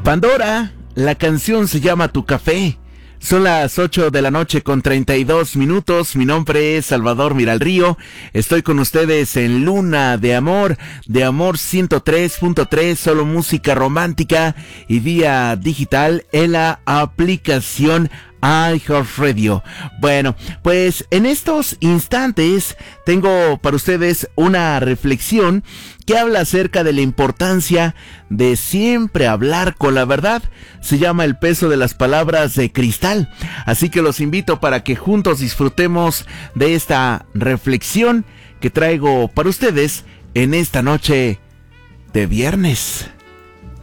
Pandora, la canción se llama Tu Café. Son las 8 de la noche con 32 minutos. Mi nombre es Salvador Miralrío. Estoy con ustedes en Luna de Amor 103.3, solo música romántica y vía digital en la aplicación iHeartRadio. Bueno, pues en estos instantes tengo para ustedes una reflexión que habla acerca de la importancia de siempre hablar con la verdad. Se llama El peso de las palabras de cristal. Así que los invito para que juntos disfrutemos de esta reflexión que traigo para ustedes en esta noche de viernes.